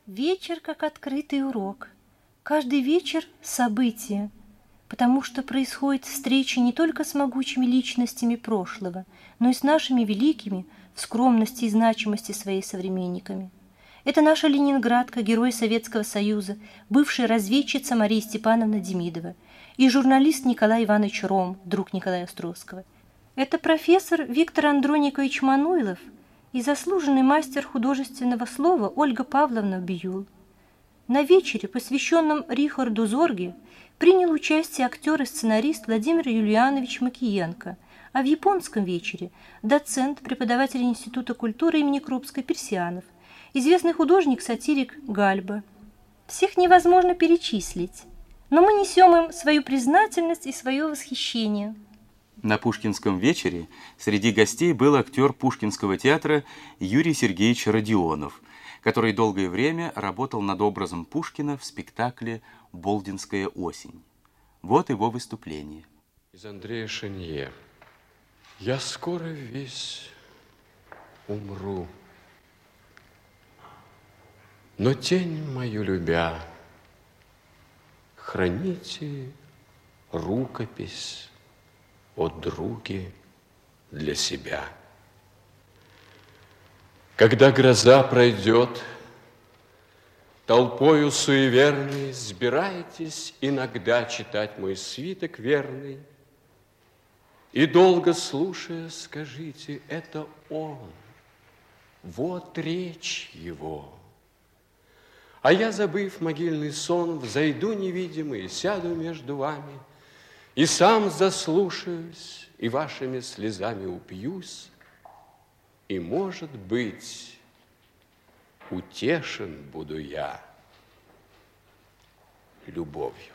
Вечер как открытый урок. Каждый вечер – событие, потому что происходит встреча не только с могучими личностями прошлого, но и с нашими великими в скромности и значимости своей современниками. Это наша ленинградка, герой Советского Союза, бывшая разведчица Мария Степановна Демидова, и журналист Николай Иванович Ром, друг Николая Островского. Это профессор Виктор Андроникович Мануйлов и заслуженный мастер художественного слова Ольга Павловна Биюл. На вечере, посвященном Рихарду Зорге, принял участие актер и сценарист Владимир Юлианович Макиенко, а в японском вечере доцент, преподаватель Института культуры имени Крупской Персианов, известный художник-сатирик Гальба. Всех невозможно перечислить, но мы несем им свою признательность и свое восхищение. На Пушкинском вечере среди гостей был актер Пушкинского театра Юрий Сергеевич Родионов, который долгое время работал над образом Пушкина в спектакле «Болдинская осень». Вот его выступление. Из Андрея Шенье. Я скоро весь умру, но тень мою любя, храните рукопись о друге для себя. Когда гроза пройдет, толпою суеверной сбирайтесь иногда читать мой свиток верный, и долго слушая скажите: это он, вот речь его. А я, забыв могильный сон, взойду невидимый, сяду между вами, и сам заслушаюсь, и вашими слезами упьюсь, и, может быть, утешен буду я любовью.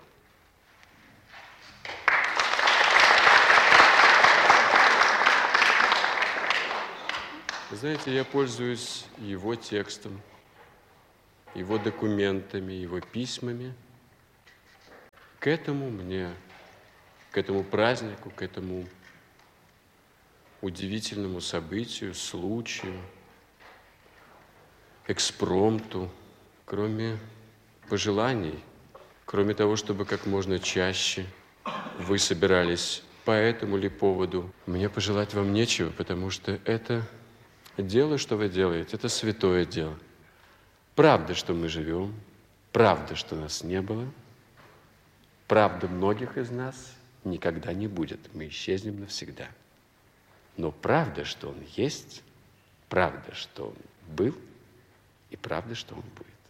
Знаете, я пользуюсь его текстом, его документами, его письмами к этому празднику, к этому удивительному событию, случаю, экспромту, кроме пожеланий, кроме того, чтобы как можно чаще вы собирались по этому ли поводу, мне пожелать вам нечего, потому что это дело, что вы делаете, это святое дело. Правда, что мы живем, правда, что нас не было, правда, многих из нас никогда не будет, мы исчезнем навсегда. Но правда, что он есть, правда, что он был, и правда, что он будет.